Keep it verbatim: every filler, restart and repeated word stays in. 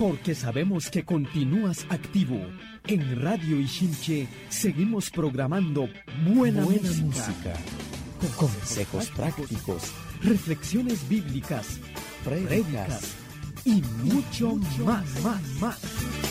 porque sabemos que continúas activo. En Radio Ichinche seguimos programando buena, buena música, música, con consejos prácticos, reflexiones bíblicas, prédicas y mucho más, más, más.